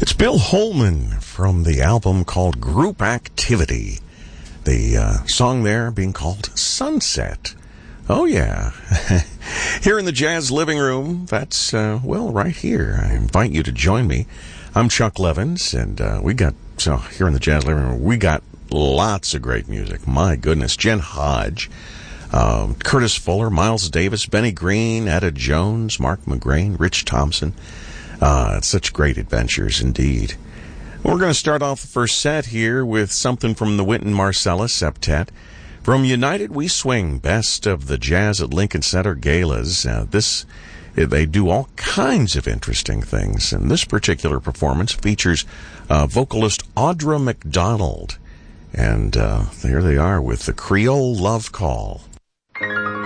It's Bill Holman from the album called Group Activity. The song there being called Sunset. Oh, yeah. Here in the Jazz Living Room, that's, right here. I invite you to join me. I'm Chuck Levins, and here in the Jazz Living Room, we got lots of great music. My goodness. Jen Hodge, Curtis Fuller, Miles Davis, Benny Green, Etta Jones, Mark McGrain, Rich Thompson. Such great adventures indeed. We're going to start off the first set here with something from the Wynton Marsalis Septet. From United We Swing, Best of the Jazz at Lincoln Center Galas. They do all kinds of interesting things, and this particular performance features vocalist Audra McDonald. And there they are with the Creole Love Call.